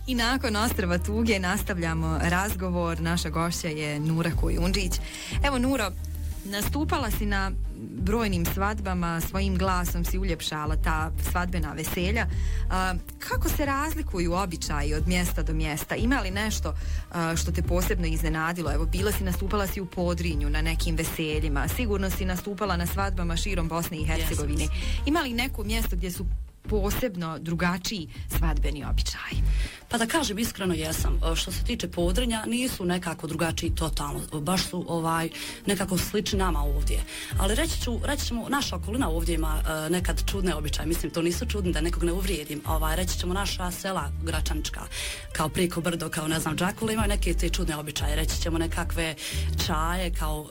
I nakon Ostrva tuge nastavljamo razgovor. Naša gošća je Nura Kujundžić. Evo Nuro, nastupala si na brojnim svadbama, svojim glasom si uljepšala ta svadbena veselja. Kako se razlikuju običaji od mjesta do mjesta? Ima li nešto što te posebno iznenadilo? Evo, nastupala si u Podrinju na nekim veseljima, sigurno si nastupala na svadbama širom Bosne i Hercegovine. Ima li neko mjesto gdje su posebno drugačiji svadbeni običaji? Pa da kažem iskreno jesam. Što se tiče Podrinja, nisu nekako drugačiji totalno. Baš su nekako slični nama ovdje. Ali reći ćemo, naša okolina ovdje ima nekad čudne običaje. Mislim, to nisu čudni, da nekog ne uvrijedim. Reći ćemo naša sela Gračanička, kao Priko Brdo, kao ne znam, Đakula, imaju neke te čudne običaje. Reći ćemo nekakve čaje,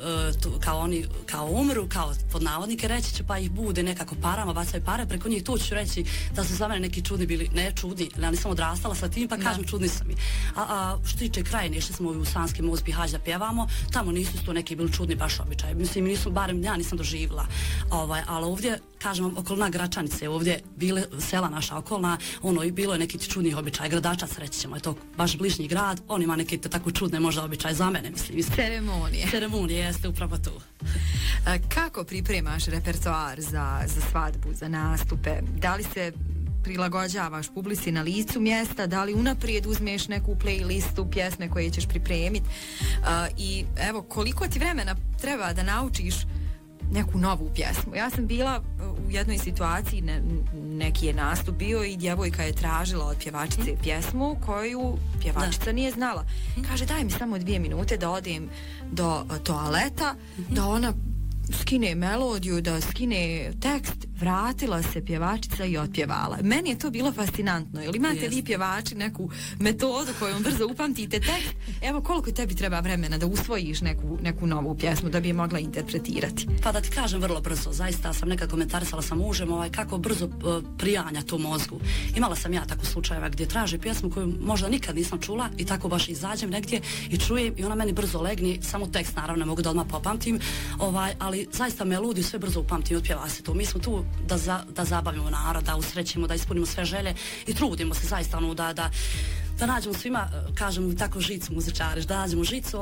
kao umru, kao pod navodnike, reći ću, pa ih bude nekako parama, bacaju pare, preko njih tu ću reći da su za mene neki čudni bili, ne čudni, ja nisam odrastala sa tim, pa kažem čudni sam mi. Što tiče Krajine, išli smo u Sanski most Bihać da pjevamo, tamo nisu to neki bili čudni baš običaj. Mislim, nisu, barem ja nisam doživjela. Ali ovdje, kažem vam, okolna Gračanice, ovdje bile sela naša okolna, i bilo je neki čudnih običaj. Gradačac, reći ćemo, je to baš bližnji grad, on ima neke tako čudne možda običaje za mene, mislim. Ceremonije, jeste upravo tu. Kako pripremaš repertoar za svadbu, za nastupe? Da li se prilagođavaš publici na licu mjesta, da li unaprijed uzmeš neku playlistu pjesme koje ćeš pripremiti i evo koliko ti vremena treba da naučiš neku novu pjesmu? Ja sam bila u jednoj situaciji, neki je nastup bio i djevojka je tražila od pjevačice pjesmu koju pjevačica nije znala. Kaže, daj mi samo 2 minute da odem do toaleta, da ona skine melodiju, da skine tekst, vratila se pjevačica i otpjevala. Meni je to bilo fascinantno. Jel imate vi pjevači neku metodu kojom brzo upamtite tekst? Evo koliko tebi treba vremena da usvojiš neku novu pjesmu da bi je mogla interpretirati? Pa da ti kažem, vrlo brzo. Zaista sam nekad komentarisala sa mužem kako brzo prijanja to mozgu. Imala sam ja tako slučajeva gdje traže pjesmu koju možda nikad nisam čula i tako baš izađem negdje i čujem i ona meni brzo legni, samo tekst naravno ne mogu da odmah popamtim, ali zaista melodiju sve brzo upamtim i otpjeva se to. Mi smo tu da zabavimo narod, da usrećimo, da ispunimo sve želje i trudimo se zaista da nađemo svima, kažemo tako žicu muzičariš, da nađemo žicu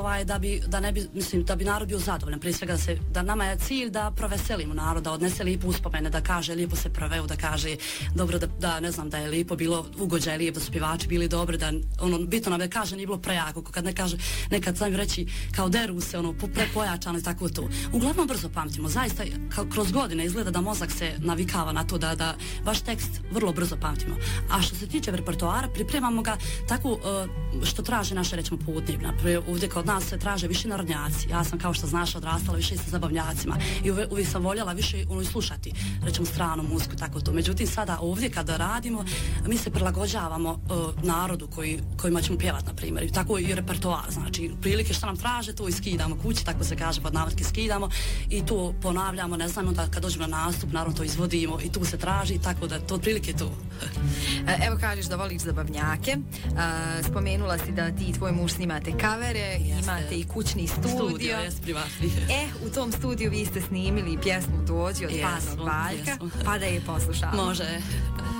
da bi narod bio zadovoljan. Prije svega da nama je cilj da proveselimo narod, da odnese lijepo uspomene, da kaže lijepo se proveo, da kaže dobro da ne znam da je lijepo bilo ugođaj, lijepo da su pjevači bili dobri, da bitno nam da kaže nije bilo prejako, kad ne kaže nekad znam reći kao deru se prepojačano i tako to. Uglavnom brzo pamtimo, zaista kroz godine izgleda da mozak se navikava na to da baš tekst vrlo brzo pamtimo. A što se tiče repertoara, pripremamo ga tako što traže naše, rećemo, putnik. Ovdje kod nas se traže više narodnjaci. Ja sam, kao što znaš, odrastala više sa zabavljacima i uvijek sam voljela više slušati, rećemo, stranu muziku, tako to. Međutim, sada ovdje kada radimo, mi se prilagođavamo narodu kojima ćemo pjevati, na primjer. I tako i repertoar, znači, prilike što nam traže, to i skidamo kući, tako se kaže, pod navodke skidamo i to ponavljamo, ne znam, onda kad dođemo na nastup, naravno to izvodimo i tu se traži, tako da to otprilike to. Evo kažeš da voliš zabavnjake. Spomenula si da ti i tvoj muž snimate kavere, imate i kućni studio. Privatni. U tom studiju vi ste snimili pjesmu Dođi od Panog Valjka, pa da je poslušamo. Može.